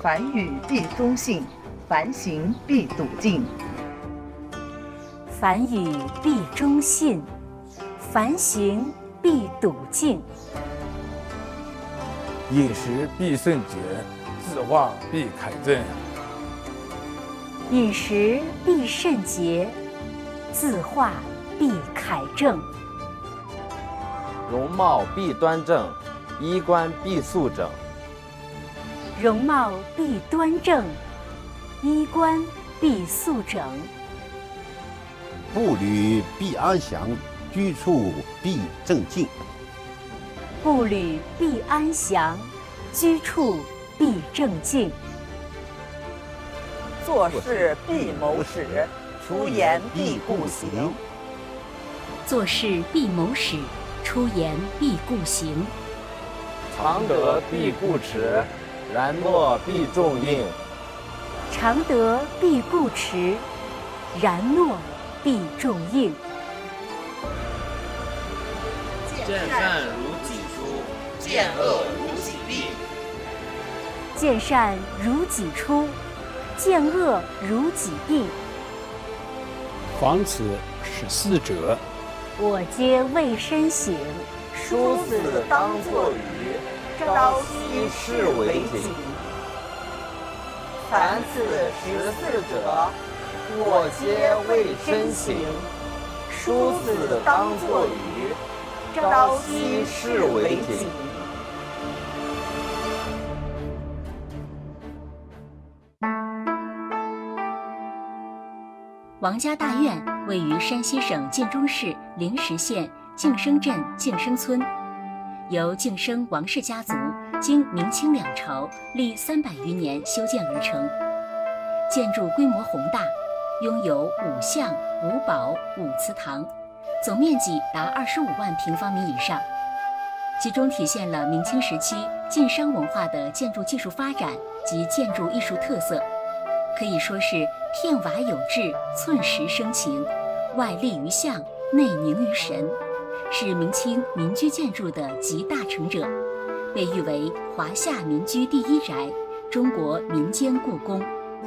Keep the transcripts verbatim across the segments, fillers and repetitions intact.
凡语必忠信，凡行必笃敬。 凡语必忠信，凡行必笃敬。 饮食必圣洁，字画必楷正。 饮食必圣洁，字画必楷正。 容貌必端正，衣冠必素整。 容貌必端正，衣冠必素整。 步履必安详，居处必正静。 步履必安详，居处必正静。 做事必谋始，出言必顾行。 做事必谋始，出言必顾行。 常德必固持，然诺必重应。 常德必固持，然诺必重应。 见善如己出，见恶如己避。 见善如己出，见恶如己避。 防此十四者， 我皆未申省。 殊死当作鱼，朝夕视为己。凡此十四者，我皆未申省。殊死当作鱼，朝夕视为己。 王家大院位于山西省晋中市灵石县晋生镇晋生村，由晋生王氏家族经明清两朝历三百余年修建而成。建筑规模宏大，拥有五巷、五堡、五祠堂，总面积达二十五万平方米以上，其中体现了明清时期晋商文化的建筑技术发展及建筑艺术特色，可以说是片瓦有致，寸实生情，外立于象，内凝于神，是明清民居建筑的集大成者，被誉为华夏民居第一宅，中国民间故宫。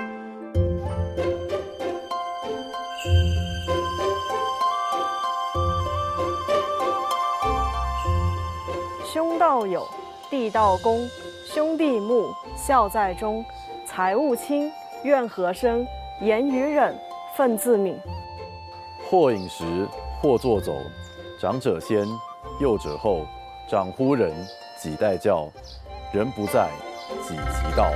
兄道友，弟道恭，兄弟睦，孝在中，财物轻，怨和生，言语忍，忿自泯。 或饮食，或坐走，长者先，幼者后，长呼人，己代教，人不在，己即到。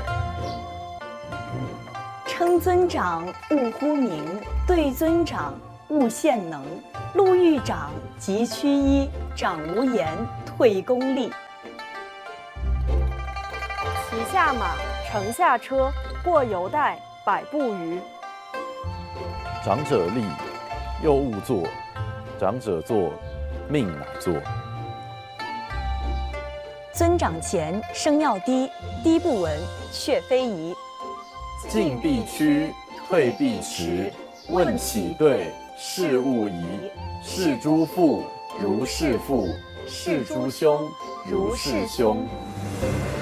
称尊长，勿呼名；对尊长，勿献能。路遇长，即趋揖；长无言，退公立。 骑下马，乘下车，过犹待百步余。 长者立，幼勿坐；长者坐，命乃坐。 尊长前，声要低，低不闻，却非宜。 进必趋，退必迟。问起对，事勿疑。是诸父，如是父；是诸兄，如是兄。